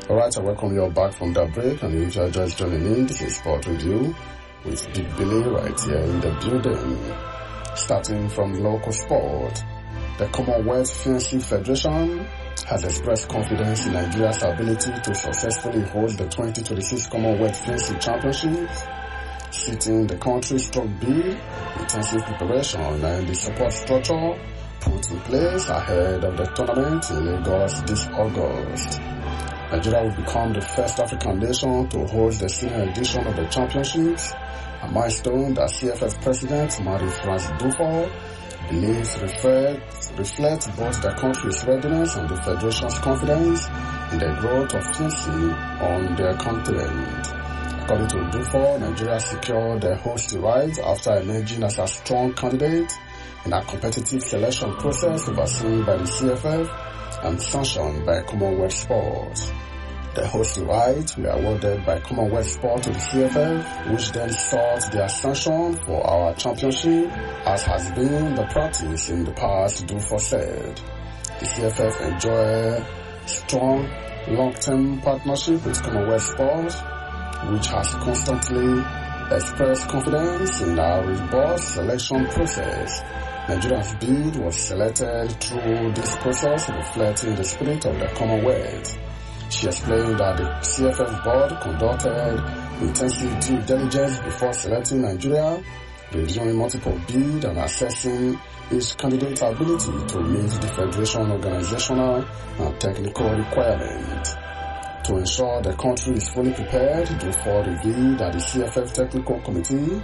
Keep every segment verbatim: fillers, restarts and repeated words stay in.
Alright, I welcome you all back from that break, and if you are just joining in, this is Sport Review with Big Billy right here in the building. Starting from local sport, the Commonwealth Fencing Federation has expressed confidence in Nigeria's ability to successfully hold the twenty twenty-six Commonwealth Fencing Championships, citing the country's strong bid, intensive preparation, and the support structure put in place ahead of the tournament in Lagos this August. Nigeria will become the first African nation to hold the senior edition of the championships, a milestone that C F F President Marie-France Dufour believes reflects, reflects both the country's readiness and the Federation's confidence in the growth of fencing on their continent. According to Dufour, Nigeria secured the host rights after emerging as a strong candidate in a competitive selection process overseen by the C F F and sanctioned by Commonwealth Sports. The hosting rights were awarded by Commonwealth Sport to the C F F, which then sought their sanction for our championship, as has been the practice in the past, Dufour said. The C F F enjoy strong long-term partnership with Commonwealth Sport, which has constantly expressed confidence in our robust selection process. Nigeria's bid was selected through this process, reflecting the spirit of the Commonwealth. She explained that the C F F board conducted intensive due diligence before selecting Nigeria, reviewing multiple bids and assessing each candidate's ability to meet the Federation organizational and technical requirements. To ensure the country is fully prepared, Dufour revealed that the C F F Technical Committee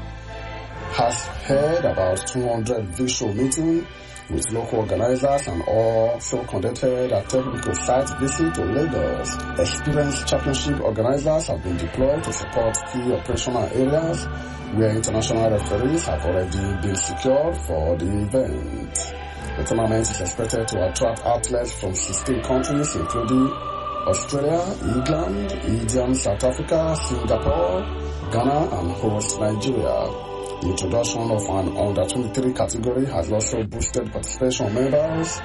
has held about two hundred visual meetings with local organizers and also conducted a technical site visit to Lagos. Experienced championship organizers have been deployed to support key operational areas where international referees have already been secured for the event. The tournament is expected to attract athletes from sixteen countries, including Australia, England, India, South Africa, Singapore, Ghana, and host Nigeria. The introduction of an under twenty-three category has also boosted participation members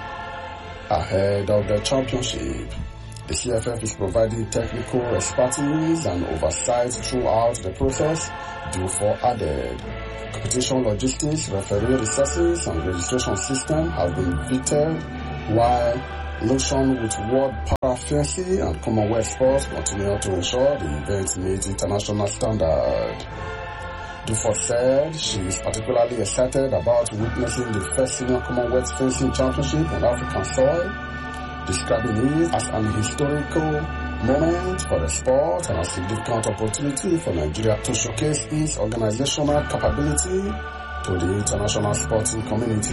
ahead of the championship. The C F F is providing technical expertise and oversight throughout the process, Dufour added. Competition logistics, referee resources, and registration system have been vetted, while liaison with World Para Fencing and Commonwealth Sports continue to ensure the event meets international standard. Dufour said she is particularly excited about witnessing the first senior Commonwealth Fencing Championship on African soil, describing it as an historical moment for the sport and a significant opportunity for Nigeria to showcase its organizational capability to the international sporting community.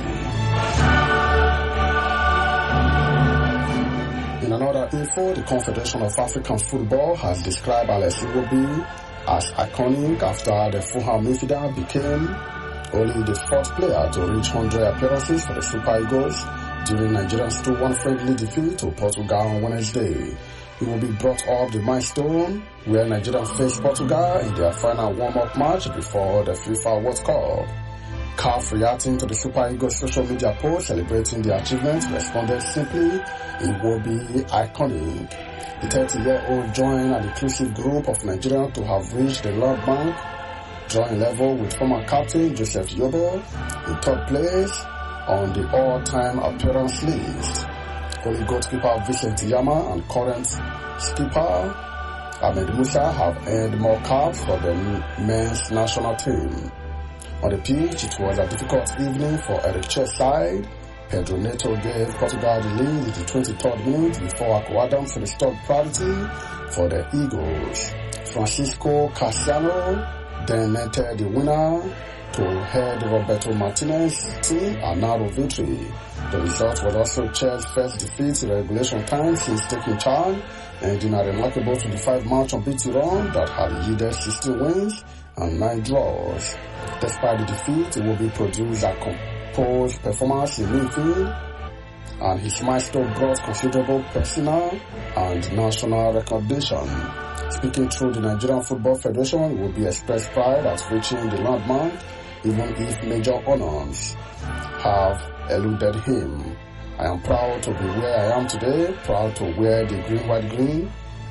In another info, the Confederation of African Football has described Alex Iwobi as iconic after the Fulham midfielder became only the fourth player to reach one hundred appearances for the Super Eagles during Nigeria's two one friendly defeat to Portugal on Wednesday. He will be brought up the milestone where Nigeria faced Portugal in their final warm-up match before the FIFA World Cup. C A F, reacting to the Super Eagles social media post celebrating the achievement, responded simply, "It will be iconic." The thirty-year-old joined an inclusive group of Nigerians to have reached the World Bank drawing level with former captain Joseph Yobo in third place on the all-time appearance list. Holy goalkeeper Vincent Yama and current skipper Ahmed Musa have earned more caps for the men's national team. On the pitch, it was a difficult evening for Eric Chess's side. Pedro Neto gave Portugal the lead in the twenty-third minute before Akko Adams restored priority for the Eagles. Francisco Cassiano then netted the winner to head Roberto Martinez's team a narrow victory. The result was also Chelsea's first defeat in regulation time since taking charge, ending a remarkable twenty-five match unbeaten run that had yielded sixteen wins and nine draws. Despite the defeat, it will be produced a composed performance in midfield, and his milestone brought considerable personal and national recognition. Speaking through the Nigerian Football Federation, it will be expressed pride at reaching the landmark, even if major honors have eluded him. I am proud to be where I am today, proud to wear the green, white, green,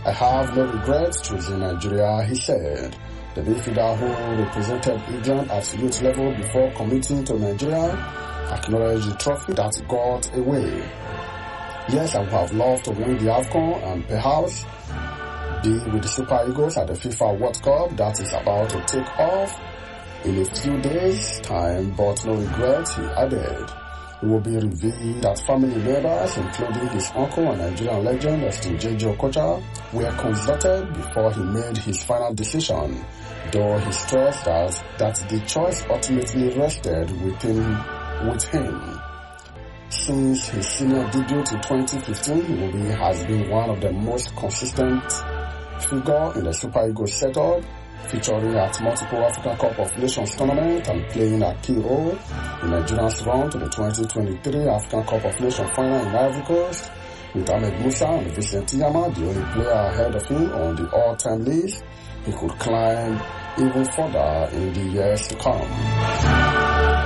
I have no regrets choosing Nigeria, he said. The midfielder who represented England at youth level before committing to Nigeria acknowledged the trophy that got away. Yes, I would have loved to win the AFCON and perhaps be with the Super Eagles at the FIFA World Cup that is about to take off in a few days' time, but no regrets, he added. It will be revealed that family members, including his uncle and Nigerian legend Austin J J Okocha, were consulted before he made his final decision, though he stressed that, that the choice ultimately rested within, with him. Since his senior debut in twenty fifteen, Iwobi has been one of the most consistent figures in the Super Eagles setup, featuring at multiple African Cup of Nations tournament and playing a key role in Nigeria's run to the twenty twenty-three African Cup of Nations final in Ivory Coast, with Ahmed Musa and Vincent Yama the only player ahead of him on the all-time list. He could climb even further in the years to come.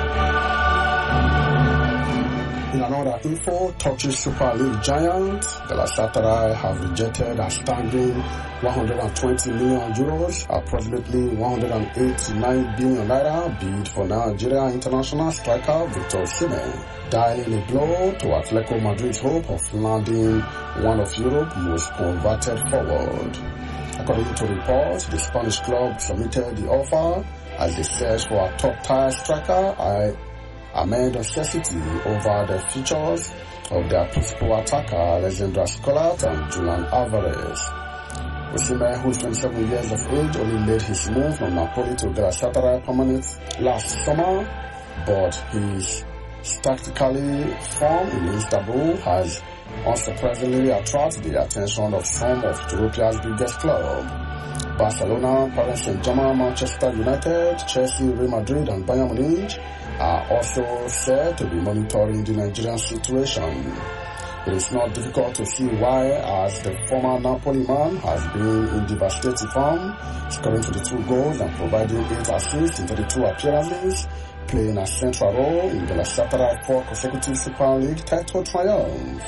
In another info, Turkish Super League giant Galatasaray have rejected a staggering one hundred twenty million euros, approximately one hundred eighty-nine billion naira bid for Nigeria international striker Victor Osimhen, dialing a blow to Atletico Madrid's hope of landing one of Europe's most converted forward. According to reports, the Spanish club submitted the offer as they search for a top-tier striker. I amid necessity over the features of their principal attacker Alexandre Scolat and Julian Alvarez. Osimhen, who is twenty-seven years of age, only made his move from Napoli to Galatasaray permanent last summer, but his tactically form in Istanbul has unsurprisingly attracted the attention of some of Europe's biggest clubs. Barcelona, Paris Saint-Germain, Manchester United, Chelsea, Real Madrid and Bayern Munich are also said to be monitoring the Nigerian situation. It is not difficult to see why, as the former Napoli man has been in devastating form, scoring twenty-two goals and providing eight assists in thirty-two appearances, playing a central role in Galatasaray's four consecutive Super League title triumph.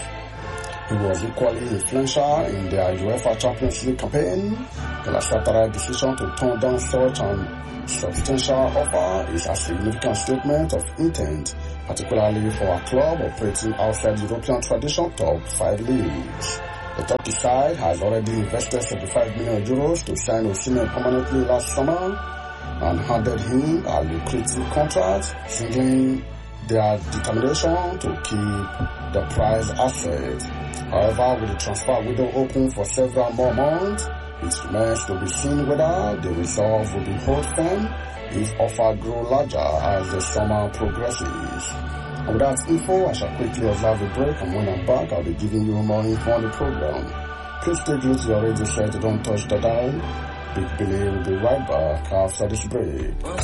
He was equally influential in their UEFA Champions League campaign. Galatasaray's decision to turn down such an substantial offer is a significant statement of intent, particularly for a club operating outside European tradition top five leagues. The Turkish side has already invested seventy-five million euros to sign Osimhen permanently last summer and handed him a lucrative contract, signaling their determination to keep the prized asset. However, with the transfer window open for several more months, it remains to be seen whether the resolve will be held firm if offer grow larger as the summer progresses. And with that info, I shall quickly observe a break, and when I'm back, I'll be giving you more info on the program. Please stay glued to your radio set, don't touch the dial. Big Billy will be right back after this break.